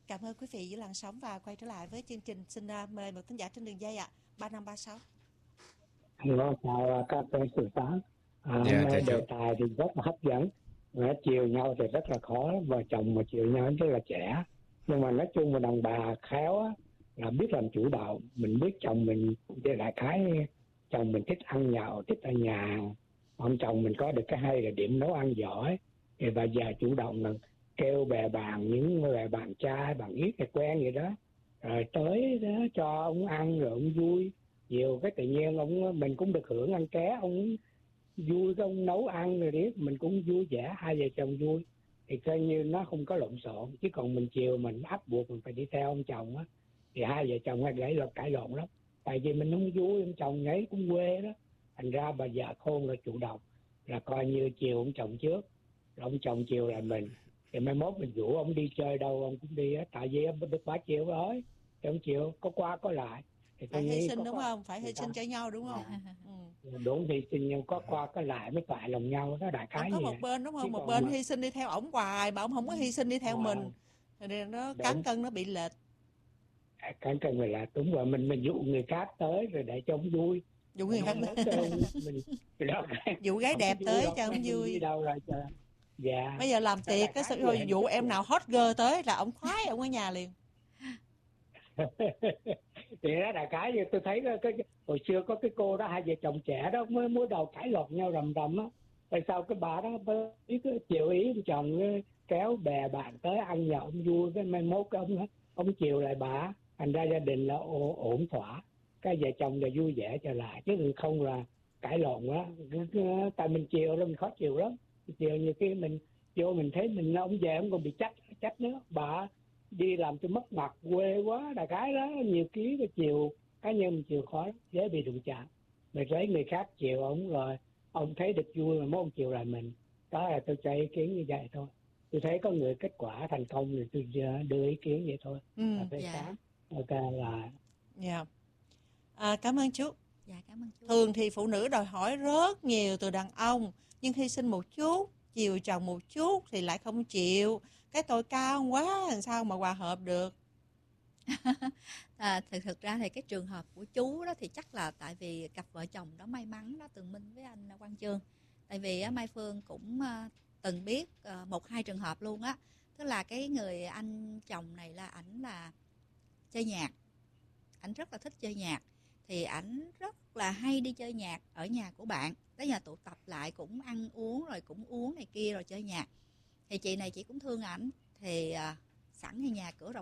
Cảm ơn quý vị giữ làn sóng và quay trở lại với chương trình. Xin mời một thính giả trên đường dây ạ. 3536. Hello, chào các sự sáng. Hôm Dạ, nay chào đề chú. tài thì rất là hấp dẫn. Chiều nhau thì rất là khó, vợ chồng mà chiều nhau rất là trẻ. Nhưng mà nói chung là đàn bà khéo á, là biết làm chủ động. Mình biết chồng mình, đại khái chồng mình thích ăn nhậu, thích ở nhà. Ông chồng mình có được cái hay là điểm nấu ăn giỏi. Thì bà già chủ động là kêu bè bạn, những bè bạn trai, bạn ít thì quen vậy đó. Rồi tới đó cho ông ăn rồi ông vui. Nhiều cái tự nhiên mình cũng được hưởng ăn ké, ông vui, ông nấu ăn rồi đấy mình cũng vui vẻ, hai vợ chồng vui thì coi như nó không có lộn xộn. Chứ còn mình chiều mình áp buộc mình phải đi theo ông chồng á thì hai vợ chồng hay cãi lộn lắm, tại vì mình không vui, ông chồng ấy cũng quê đó. Thành ra bà vợ khôn là chủ động, là coi như chiều ông chồng trước rồi ông chồng chiều lại mình, thì mai mốt mình rủ ông đi chơi đâu ông cũng đi á, tại vì ông được bà chiều rồi thì ông chiều có qua có lại. Thì tôi Phải hy nghĩ sinh đúng không? Phải hy sinh cho nhau đúng không? đúng, hy sinh nhưng có qua có lại mới toại lòng nhau đó, đại Không khái có như một vậy. bên đúng Chứ không? Một còn bên mà hy sinh đi theo ổng hoài mà ổng không có hy sinh đi theo mình. Thì nó cán đúng, cân nó bị lệch. cái cần người là đúng rồi, mình dụ người khác tới rồi để cho ông vui. Dụ người Mình khác không muốn cho mình đó. dụ gái Không có đẹp vui tới đâu, cho có ông vui đi vui. đâu rồi cho. Dạ, Bây giờ làm đó tiệc đại cái khái như thôi vậy dụ chứ em còn nào hot girl tới là ổng khoái ổng ở nhà liền. thì đó đại khái như tôi thấy cái hồi xưa có cái cô đó, hai vợ chồng trẻ đó mới đầu cãi lộn nhau rầm rầm á. Tại sao cái bà đó biết cái chiều ý ông chồng kéo bè bạn tới ăn nhậu ông vui, cái mai mốt ông chiều lại bà, thành ra gia đình là ổn thỏa, cái vợ chồng là vui vẻ trở lại, chứ không là cãi lộn á. Tại mình chiều đó mình khó chịu lắm. Chiều nhiều khi mình vô mình thấy mình ông về ông còn bị trách nữa, bà đi làm tôi mất mặt quê quá, đại khái đó. Nhiều ký cái chiều cá nhân mình chiều khó lắm, dễ bị đụng chạm. Mình thấy người khác chiều ông rồi ông thấy được vui mà muốn ông chiều lại mình, đó là tôi cho ý kiến như vậy thôi. Tôi thấy có người kết quả thành công thì tôi đưa ý kiến vậy thôi. Là phê phán. Ok là Dạ. Cảm ơn chú. Dạ, cảm ơn chú. Thường thì phụ nữ đòi hỏi rất nhiều từ đàn ông, nhưng hy sinh một chút, chiều chồng một chút thì lại không chịu. Cái tôi cao quá làm sao mà hòa hợp được. Thực ra thì cái trường hợp của chú đó thì chắc là tại vì cặp vợ chồng đó may mắn đó, Tường Minh với anh Quang Chương. Tại vì Mai Phương cũng từng biết một hai trường hợp luôn á. Tức là cái người anh chồng này là ảnh là chơi nhạc, ảnh rất là thích chơi nhạc, thì ảnh rất là hay đi chơi nhạc ở nhà của bạn. Tới nhà tụ tập lại cũng ăn uống rồi cũng uống này kia rồi chơi nhạc. Thì chị này chị cũng thương ảnh, thì sẵn hay nhà cửa rộng